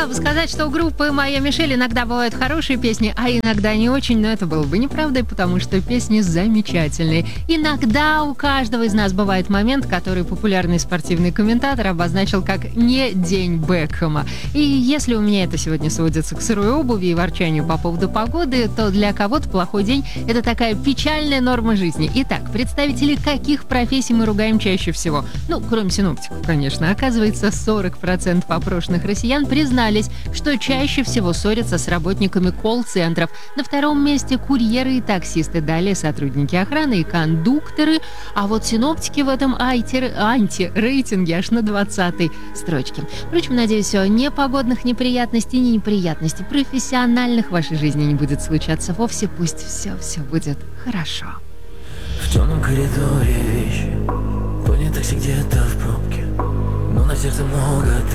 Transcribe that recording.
Сказать, что у группы «Моя Мишель» иногда бывают хорошие песни, а иногда не очень, но это было бы неправдой, потому что песни замечательные. Иногда у каждого из нас бывает момент, который популярный спортивный комментатор обозначил как «не день Бекхэма». И если у меня это сегодня сводится к сырой обуви и ворчанию по поводу погоды, то для кого-то плохой день – это такая печальная норма жизни. Итак, представители каких профессий мы ругаем чаще всего? Ну, кроме синоптиков, конечно. Оказывается, 40% опрошенных россиян признались, что чаще всего ссорятся с работниками колл-центров. На втором месте курьеры и таксисты, далее сотрудники охраны и кондукторы. А вот синоптики в этом анти-рейтинге аж на 20-й строчке. Впрочем, надеюсь, ни погодных неприятностей, ни неприятностей профессиональных в вашей жизни не будет случаться вовсе. Пусть все будет хорошо. В темном коридоре вещи, пони такси где-то в пробке, но на сердце много